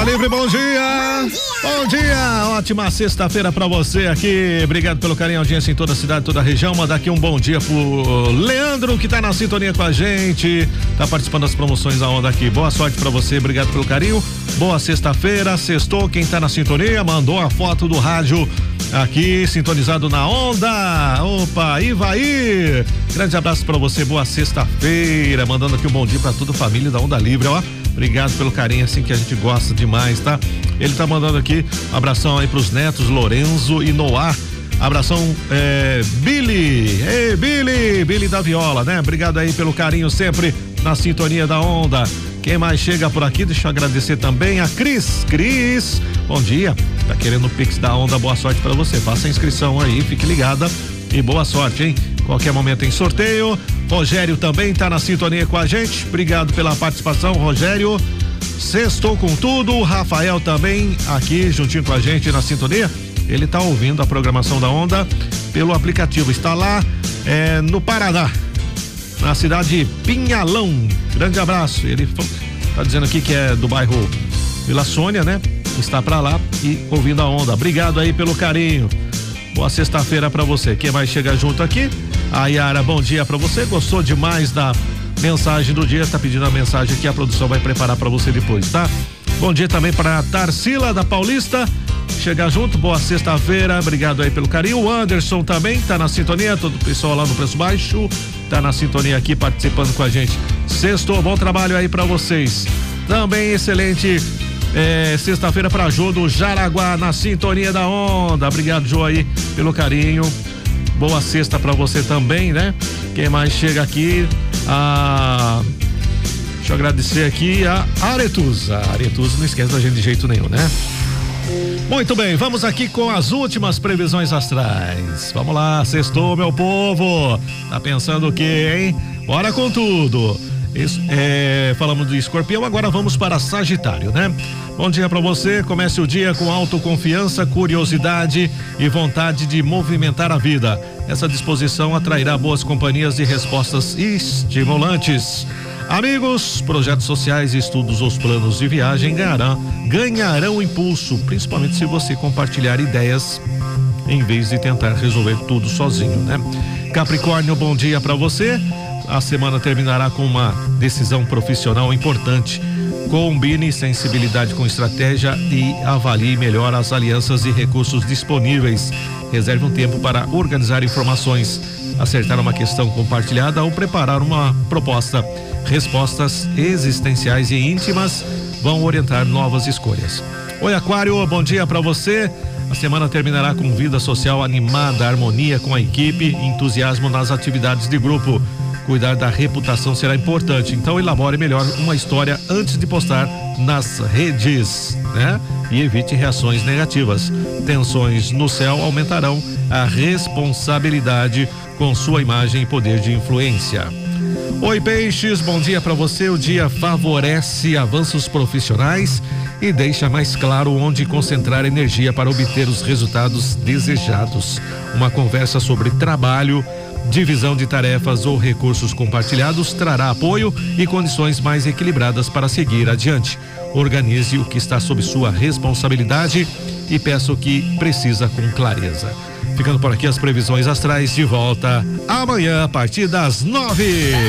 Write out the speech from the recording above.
Livre, bom dia! Bom dia! Ótima sexta-feira pra você aqui. Obrigado pelo carinho e audiência em toda a cidade, toda a região. Mandar aqui um bom dia pro Leandro, que tá na sintonia com a gente. Tá participando das promoções da Onda aqui. Boa sorte pra você, obrigado pelo carinho. Boa sexta-feira, sextou. Quem tá na sintonia, mandou a foto do rádio aqui, sintonizado na Onda. Opa, Ivaí! Grande abraço pra você, boa sexta-feira. Mandando aqui um bom dia pra toda a família da Onda Livre, ó. Obrigado pelo carinho, assim que a gente gosta demais, tá? Ele tá mandando aqui um abração aí pros netos Lorenzo e Noah. Abração, Billy. Ei, Billy da Viola, né? Obrigado aí pelo carinho sempre na sintonia da Onda. Quem mais chega por aqui? Deixa eu agradecer também a Cris, bom dia. Tá querendo o Pix da Onda, boa sorte pra você. Faça a inscrição aí, fique ligada e boa sorte, hein? Qualquer momento em sorteio. Rogério também tá na sintonia com a gente. Obrigado pela participação, Rogério. Sextou com tudo. O Rafael também aqui juntinho com a gente na sintonia. Ele tá ouvindo a programação da Onda pelo aplicativo. Está lá no Paraná, na cidade de Pinhalão. Grande abraço. Ele tá dizendo aqui que é do bairro Vila Sônia, né? Está pra lá e ouvindo a Onda. Obrigado aí pelo carinho. Boa sexta-feira pra você. Quem mais chega junto aqui? A Yara, bom dia pra você. Gostou demais da mensagem do dia? Tá pedindo a mensagem que a produção vai preparar pra você depois, tá? Bom dia também pra Tarsila da Paulista. Chega junto, boa sexta-feira. Obrigado aí pelo carinho. O Anderson também tá na sintonia. Todo o pessoal lá no Preço Baixo tá na sintonia aqui participando com a gente. Sextou, bom trabalho aí pra vocês. Também excelente sexta-feira pra Jô do Jaraguá na sintonia da Onda. Obrigado, Jô, aí pelo carinho. Boa sexta pra você também, né? Quem mais chega aqui? Deixa eu agradecer aqui a Aretusa. A Aretusa não esquece da gente de jeito nenhum, né? Muito bem, vamos aqui com as últimas previsões astrais. Vamos lá, sextou, meu povo. Tá pensando o quê, hein? Bora com tudo. Isso, falamos do Escorpião, agora vamos para Sagitário, né? Bom dia pra você, comece o dia com autoconfiança, curiosidade e vontade de movimentar a vida. Essa disposição atrairá boas companhias e respostas estimulantes. Amigos, projetos sociais, estudos ou planos de viagem ganharão impulso, principalmente se você compartilhar ideias em vez de tentar resolver tudo sozinho, né? Capricórnio, bom dia pra você. A semana terminará com uma decisão profissional importante. Combine sensibilidade com estratégia e avalie melhor as alianças e recursos disponíveis. Reserve um tempo para organizar informações, acertar uma questão compartilhada ou preparar uma proposta. Respostas existenciais e íntimas vão orientar novas escolhas. Oi, Aquário, bom dia para você. A semana terminará com vida social animada, harmonia com a equipe, entusiasmo nas atividades de grupo. Cuidar da reputação será importante, então elabore melhor uma história antes de postar nas redes, né? E evite reações negativas. Tensões no céu aumentarão a responsabilidade com sua imagem e poder de influência. Oi, Peixes, bom dia para você. O dia favorece avanços profissionais e deixa mais claro onde concentrar energia para obter os resultados desejados. Uma conversa sobre trabalho, divisão de tarefas ou recursos compartilhados trará apoio e condições mais equilibradas para seguir adiante. Organize o que está sob sua responsabilidade e peça o que precisa com clareza. Ficando por aqui as previsões astrais, de volta amanhã a partir das 9.